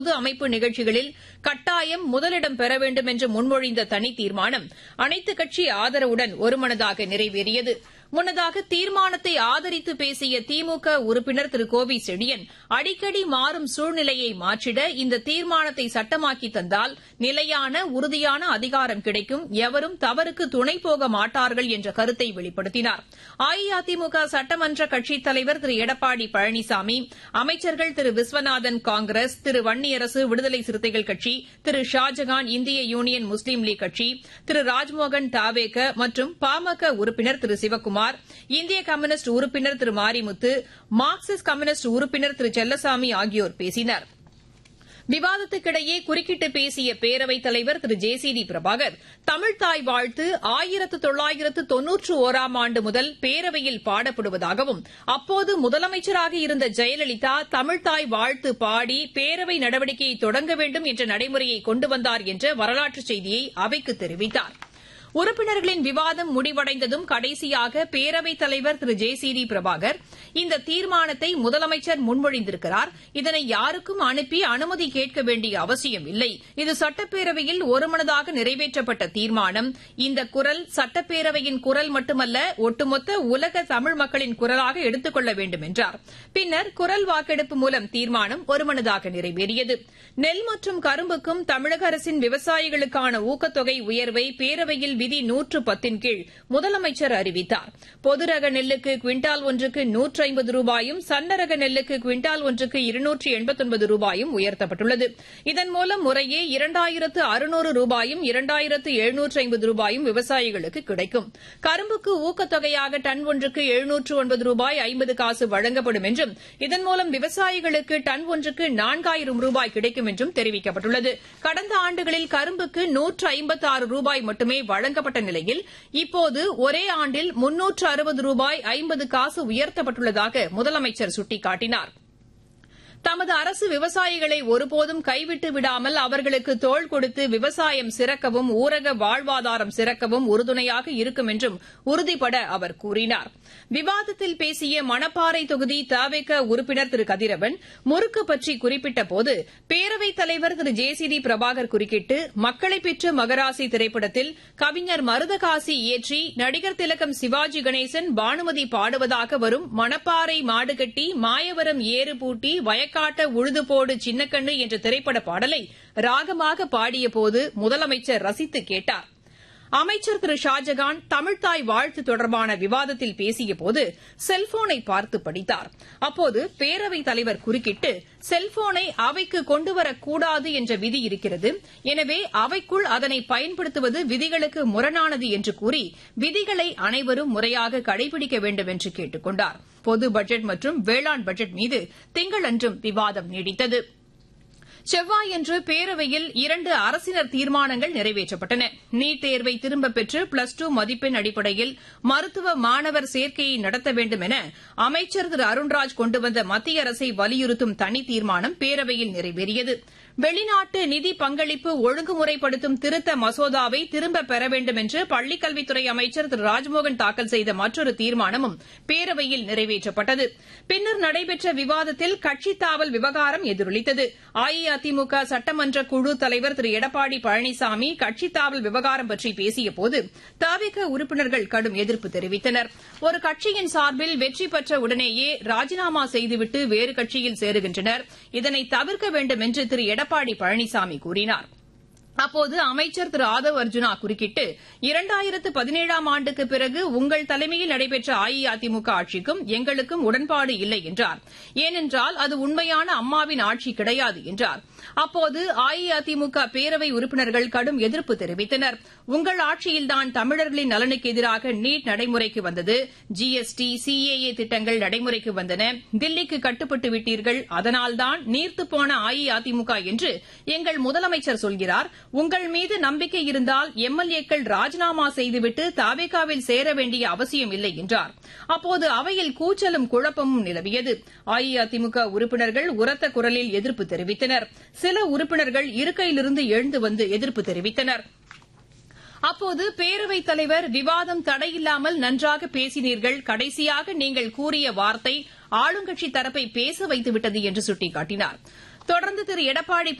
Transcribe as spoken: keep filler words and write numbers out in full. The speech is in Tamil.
பொது அமைப்பு நிகழ்ச்சிகளில் கட்டாயம் முதலிடம் பெற வேண்டும் என்று முன்மொழிந்த தனி தீர்மானம் அனைத்துக் கட்சி ஆதரவுடன் ஒருமனதாக நிறைவேறியது. முன்னதாக தீர்மானத்தை ஆதரித்து பேசிய திமுக உறுப்பினர் திரு கோவி செழியன், அடிக்கடி மாறும் சூழ்நிலையை மாற்றிட இந்த தீர்மானத்தை சட்டமாக்கி தந்தால் நிலையான உறுதியான அதிகாரம் கிடைக்கும், எவரும் தவறுக்கு துணை போக மாட்டார்கள் என்ற கருத்தை வெளிப்படுத்தினார். அஇஅதிமுக சட்டமன்ற கட்சித் தலைவர் திரு எடப்பாடி பழனிசாமி, அமைச்சர்கள் திரு விஸ்வநாதன் காங்கிரஸ், திரு வன்னியரசு விடுதலை சிறுத்தைகள் கட்சி, திரு ஷாஜகான் இந்திய யூனியன் முஸ்லீம் லீக் கட்சி, திரு ராஜ்மோகன் தாவேக மற்றும் பாமக உறுப்பினர் திரு சிவக்குமார், இந்திய கம்யூனிஸ்ட் உறுப்பினர் திரு மாரிமுத்து, மார்க்சிஸ்ட் கம்யூனிஸ்ட் உறுப்பினர் திரு செல்லசாமி ஆகியோர் பேசினர். விவாதத்துக்கிடையே குறுக்கிட்டு பேசிய பேரவைத் தலைவர் திரு ஜே சி டி பிரபாகர், தமிழ்த்தாய் வாழ்த்து ஆயிரத்து தொள்ளாயிரத்து தொன்னூற்று ஒராம் ஆண்டு முதல் பேரவையில் பாடப்படுவதாகவும், அப்போது முதலமைச்சராக இருந்த ஜெயலலிதா தமிழ்த்தாய் வாழ்த்து பாடி பேரவை நடவடிக்கையை தொடங்க வேண்டும் என்ற நடைமுறையை கொண்டு வந்தார் என்ற வரலாற்றுச் செய்தியை அவைக்கு தெரிவித்தார். உறுப்பினர்களின் விவாதம் முடிவடைந்ததும் கடைசியாக பேரவைத் தலைவர் திரு ஜே சி டி பிரபாகர், இந்த தீர்மானத்தை முதலமைச்சர் முன்மொழிந்திருக்கிறார், இதனை யாருக்கும் அனுப்பி அனுமதி கேட்க வேண்டிய அவசியம் இல்லை, இது சட்டப்பேரவையில் ஒருமனதாக நிறைவேற்றப்பட்ட தீர்மானம், இந்த குரல் சட்டப்பேரவையின் குரல் மட்டுமல்ல, ஒட்டுமொத்த உலக தமிழ் மக்களின் குரலாக எடுத்துக் கொள்ள வேண்டும் என்றார். பின்னர் குரல் வாக்கெடுப்பு மூலம் தீர்மானம் ஒருமனதாக நிறைவேறியது. நெல் மற்றும் கரும்புக்கும் தமிழக அரசின் விவசாயிகளுக்கான ஊக்கத்தொகை உயர்வை பேரவையில் விதி நூற்று பத்தின் கீழ் முதலமைச்சர் அறிவித்தார். பொதுரக நெல்லுக்கு குவிண்டால் ஒன்றுக்கு நூற்று ஐம்பது ரூபாயும், சன்னரக நெல்லுக்கு குவிண்டால் ஒன்றுக்கு இருநூற்று எண்பத்தொன்பது ரூபாயும் உயர்த்தப்பட்டுள்ளது. இதன் மூலம் முறையே இரண்டாயிரத்து அறுநூறு ரூபாயும் இரண்டாயிரத்து எழுநூற்று ஐம்பது ரூபாயும் விவசாயிகளுக்கு கிடைக்கும். கரும்புக்கு ஊக்கத்தொகையாக டன் ஒன்றுக்கு எழுநூற்று ஒன்பது ரூபாய் ஐம்பது காசு வழங்கப்படும் என்றும், இதன் மூலம் விவசாயிகளுக்கு டன் ஒன்றுக்கு நான்காயிரம் ரூபாய் கிடைக்கும் என்றும் தெரிவிக்கப்பட்டுள்ளது. கடந்த ஆண்டுகளில் கரும்புக்கு நூற்று ஐம்பத்தி ஆறு ரூபாய் மட்டுமே வழங்கப்பட்ட நிலையில் இப்போது ஒரே ஆண்டில் முன்னூற்று அறுபது ரூபாய் ஐம்பது காசு உயர்த்தப்பட்டுள்ளதாக முதலமைச்சர் சுட்டிக்காட்டினார். தமது அரசு விவசாயிகளை ஒருபோதும் கைவிட்டு விடாமல் அவர்களுக்கு தோள் கொடுத்து விவசாயம் சிறக்கவும், ஊரக வாழ்வாதாரம் சிறக்கவும் உறுதுணையாக இருக்கும் என்றும் உறுதிபட அவர் கூறினார். விவாதத்தில் பேசிய மணப்பாறை தொகுதி தவேக உறுப்பினர் திரு கதிரவன் முறுக்கு பற்றி குறிப்பிட்டபோது, பேரவைத் தலைவர் திரு ஜே சி டி பிரபாகர் குறுக்கிட்டு, மக்களை பெற்ற மகராசி திரைப்படத்தில் கவிஞர் மருதகாசி இயற்றி நடிகர் திலகம் சிவாஜி கணேசன் பானுமதி பாடுவதாக வரும் மணப்பாறை மாடுகட்டி மாயவரம் ஏறு பூட்டி வய காட்ட உழுதுபோடு சின்னக்கண்ணு என்ற திரைப்பட பாடலை ராகமாக பாடியபோது முதலமைச்சர் ரசித்து கேட்டார். அமைச்சர் திரு ஷாஜகான் தமிழ்த்தாய் வாழ்த்து தொடர்பான விவாதத்தில் பேசியபோது செல்போனை பார்த்து படித்தார். அப்போது பேரவைத் தலைவர் குறுக்கிட்டு, செல்போனை அவைக்கு கொண்டுவரக்கூடாது என்ற விதி இருக்கிறது, எனவே அவைக்குள் அதனை பயன்படுத்துவது விதிகளுக்கு முரணானது என்று கூறி விதிகளை அனைவரும் முறையாக கடைபிடிக்க வேண்டும் என்று கேட்டுக் கொண்டார். பொது பட்ஜெட் மற்றும் வேளாண் பட்ஜெட் மீது திங்களன்றும் விவாதம் நீடித்தது. செவ்வாயன்று பேரவையில் இரண்டு அரசினர் தீர்மானங்கள் நிறைவேற்றப்பட்டன. நீட் தேர்வை திரும்பப் பெற்று பிளஸ் டூ மதிப்பெண் அடிப்படையில் மருத்துவ மாணவர் சேர்க்கையை நடத்த வேண்டும் என அமைச்சர் திரு அருண்ராஜ் கொண்டுவந்த மத்திய அரசை வலியுறுத்தும் தனி தீர்மானம் பேரவையில் நிறைவேறியது. வெளிநாட்டு நிதி பங்களிப்பு ஒழுங்குமுறைப்படுத்தும் திருத்த மசோதாவை திரும்பப் பெற வேண்டும் என்று பள்ளிக்கல்வித்துறை அமைச்சர் திரு ராஜ்மோகன் தாக்கல் செய்த மற்றொரு தீர்மானமும் பேரவையில் நிறைவேற்றப்பட்டது. பின்னர் நடைபெற்ற விவாதத்தில் கட்சித் தாவல் விவகாரம் எதிரொலித்தது. அஇஅதிமுக சட்டமன்ற குழு தலைவர் திரு எடப்பாடி பழனிசாமி கட்சித் தாவல் விவகாரம் பற்றி பேசியபோது தவிக உறுப்பினர்கள் கடும் எதிர்ப்பு தெரிவித்தனர். ஒரு கட்சியின் சார்பில் வெற்றி பெற்ற உடனேயே ராஜினாமா செய்துவிட்டு வேறு கட்சியில் சேருகின்றனர், இதனை தவிர்க்க வேண்டும் என்று திரு எடப்பாடி பழனிசாமி கூறினார். அப்போது அமைச்சர் திரு ஆதவ் அர்ஜுனா குறுக்கிட்டு, இரண்டாயிரத்து பதினேழாம் ஆண்டுக்கு பிறகு உங்கள் தலைமையில் நடைபெற்ற அஇஅதிமுக ஆட்சிக்கும் எங்களுக்கும் உடன்பாடு இல்லை என்றார். ஏனென்றால் அது உண்மையான அம்மாவின் ஆட்சி கிடையாது என்றார். அப்போது அஇஅதிமுக பேரவை உறுப்பினர்கள் கடும் எதிர்ப்பு தெரிவித்தனர். உங்கள் ஆட்சியில்தான் தமிழர்களின் நலனுக்கு எதிராக நீட் நடைமுறைக்கு வந்தது, ஜிஎஸ்டி சிஏஏ திட்டங்கள் நடைமுறைக்கு வந்தன, தில்லிக்கு கட்டுப்பட்டு விட்டீர்கள், அதனால்தான் நீர்த்துப்போன அஇஅதிமுக என்று எங்கள் முதலமைச்சர் சொல்கிறார். உங்கள் மீது நம்பிக்கை இருந்தால் எம்எல்ஏக்கள் ராஜினாமா செய்துவிட்டு தவேகாவில் சேர வேண்டிய அவசியம் இல்லை என்றார். அப்போது அவையில் கூச்சலும் குழப்பமும் நிலவியது. அஇஅதிமுக உறுப்பினர்கள் உரத்த குரலில் எதிர்ப்பு தெரிவித்தனர். சில உறுப்பினர்கள் இருக்கையிலிருந்து எழுந்து வந்து எதிர்ப்பு தெரிவித்தனர். அப்போது பேரவைத் தலைவர், விவாதம் தடையில்லாமல் நன்றாக பேசினீர்கள், கடைசியாக நீங்கள் கூறிய வார்த்தை ஆளுங்கட்சி தரப்பை பேச வைத்துவிட்டது என்று சுட்டிக்காட்டினார். தொடர்ந்து திரு எடப்பாடி